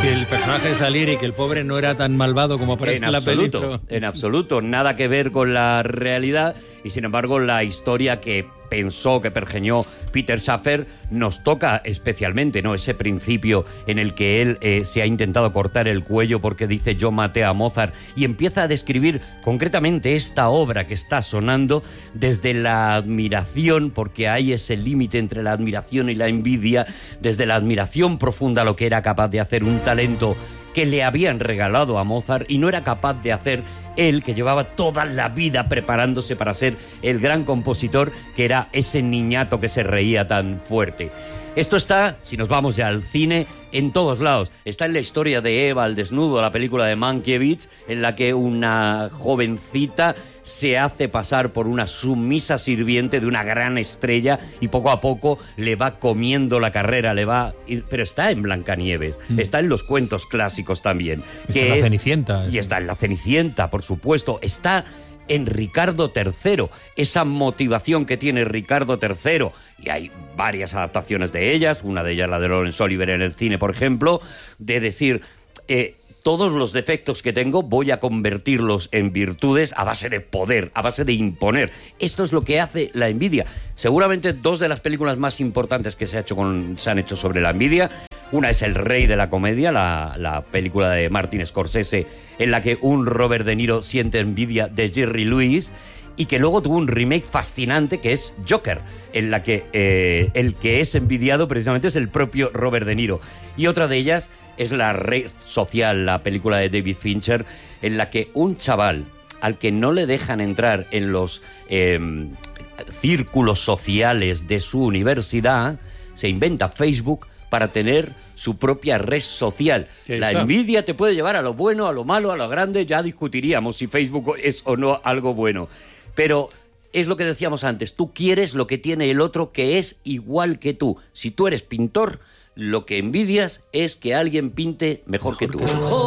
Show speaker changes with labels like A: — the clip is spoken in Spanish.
A: Que el personaje de Salieri, que el pobre no era tan malvado como parece en la película.
B: En absoluto, nada que ver con la realidad, y sin embargo la historia que pensó, que pergeñó Peter Shaffer, nos toca especialmente, ¿no? Ese principio en el que él se ha intentado cortar el cuello porque dice yo maté a Mozart, y empieza a describir concretamente esta obra que está sonando desde la admiración, porque hay ese límite entre la admiración y la envidia, desde la admiración profunda a lo que era capaz de hacer un talento que le habían regalado a Mozart y no era capaz de hacer él, que llevaba toda la vida preparándose para ser el gran compositor, que era ese niñato que se reía tan fuerte. Esto está, si nos vamos ya al cine, en todos lados. Está en la historia de Eva al desnudo, la película de Mankiewicz, en la que una jovencita se hace pasar por una sumisa sirviente de una gran estrella y poco a poco le va comiendo la carrera, pero está en Blancanieves, está en los cuentos clásicos también.
A: Está en la Cenicienta.
B: Y está en la Cenicienta, por supuesto. Está en Ricardo III, esa motivación que tiene Ricardo III, y hay varias adaptaciones de ellas, una de ellas la de Laurence Olivier en el cine, por ejemplo, de decir, todos los defectos que tengo voy a convertirlos en virtudes a base de poder, a base de imponer. Esto es lo que hace la envidia. Seguramente dos de las películas más importantes que se han hecho sobre la envidia. Una es El Rey de la Comedia, la película de Martin Scorsese, en la que un Robert De Niro siente envidia de Jerry Lewis, y que luego tuvo un remake fascinante que es Joker, en la que el que es envidiado precisamente es el propio Robert De Niro. Y otra de ellas es La Red Social, la película de David Fincher, en la que un chaval al que no le dejan entrar en los círculos sociales de su universidad se inventa Facebook para tener su propia red social. La envidia te puede llevar a lo bueno, a lo malo, a lo grande. Ya discutiríamos si Facebook es o no algo bueno. Pero es lo que decíamos antes. Tú quieres lo que tiene el otro, que es igual que tú. Si tú eres pintor, lo que envidias es que alguien pinte mejor que tú.